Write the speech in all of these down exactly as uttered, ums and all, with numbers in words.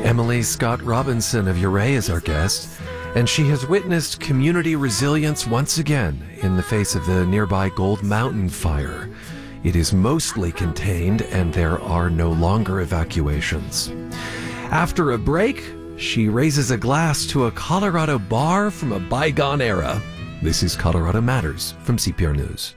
Emily Scott Robinson of Ouray is our guest, and she has witnessed community resilience once again in the face of the nearby Gold Mountain fire. It is mostly contained, and there are no longer evacuations. After a break, she raises a glass to a Colorado bar from a bygone era. This is Colorado Matters from C P R News.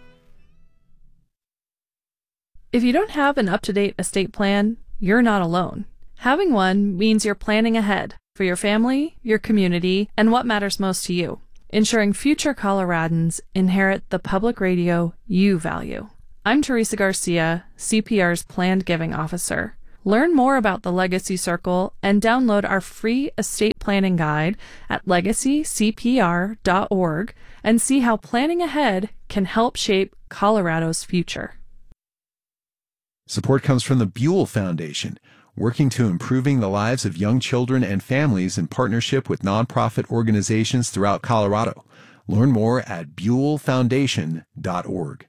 If you don't have an up-to-date estate plan, you're not alone. Having one means you're planning ahead for your family, your community, and what matters most to you, ensuring future Coloradans inherit the public radio you value. I'm Teresa Garcia, C P R's Planned Giving Officer. Learn more about the Legacy Circle and download our free estate planning guide at legacy c p r dot org and see how planning ahead can help shape Colorado's future. Support comes from the Buell Foundation, working to improving the lives of young children and families in partnership with nonprofit organizations throughout Colorado. Learn more at buell foundation dot org.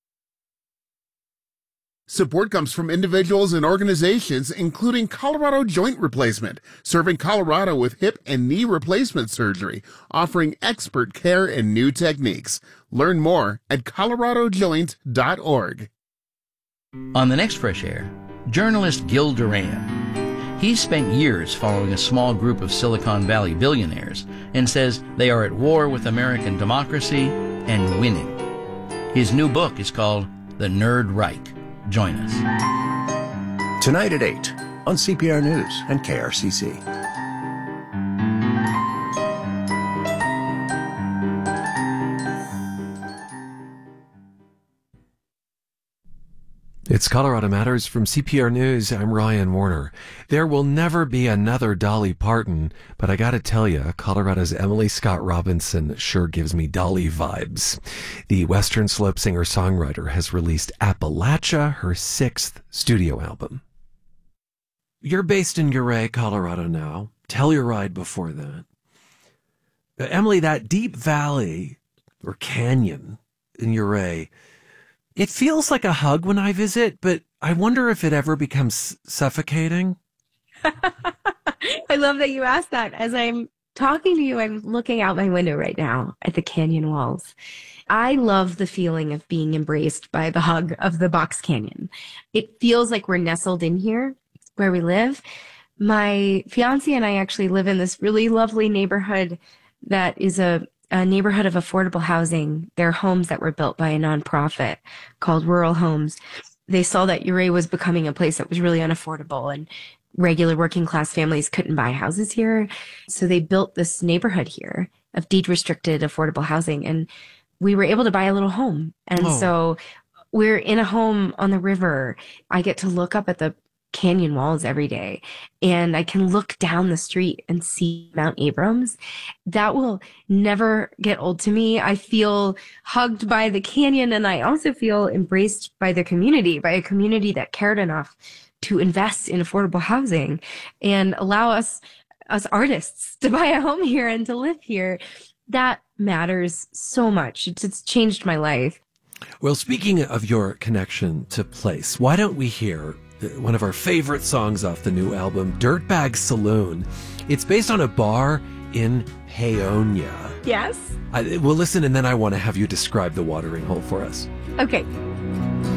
Support comes from individuals and organizations, including Colorado Joint Replacement, serving Colorado with hip and knee replacement surgery, offering expert care and new techniques. Learn more at colorado joint dot org. On the next Fresh Air, journalist Gil Duran. He's spent years following a small group of Silicon Valley billionaires and says they are at war with American democracy and winning. His new book is called The Nerd Reich. Join us. Tonight at eight on C P R News and K R C C. It's Colorado Matters from C P R News. I'm Ryan Warner. There will never be another Dolly Parton, but I gotta tell you, Colorado's Emily Scott Robinson sure gives me Dolly vibes. The Western Slope singer-songwriter has released Appalachia, her sixth studio album. You're based in Ouray, Colorado now. Telluride before that. Uh, Emily, that deep valley or canyon in Ouray, it feels like a hug when I visit, but I wonder if it ever becomes suffocating. I love that you asked that. As I'm talking to you, I'm looking out my window right now at the canyon walls. I love the feeling of being embraced by the hug of the Box Canyon. It feels like we're nestled in here where we live. My fiance and I actually live in this really lovely neighborhood that is a a neighborhood of affordable housing. They're homes that were built by a nonprofit called Rural Homes. They saw that Ouray was becoming a place that was really unaffordable and regular working class families couldn't buy houses here. So they built this neighborhood here of deed restricted affordable housing. And we were able to buy a little home. And oh. so we're in a home on the river. I get to look up at the canyon walls every day, and I can look down the street and see Mount Abrams. That will never get old to me. I feel hugged by the canyon, and I also feel embraced by the community, by a community that cared enough to invest in affordable housing and allow us, us artists, to buy a home here and to live here. That matters so much. It's, it's changed my life. Well, speaking of your connection to place, why don't we hear one of our favorite songs off the new album, Dirtbag Saloon. It's based on a bar in Paonia. Yes. I, we'll listen, and then I want to have you describe the watering hole for us. Okay.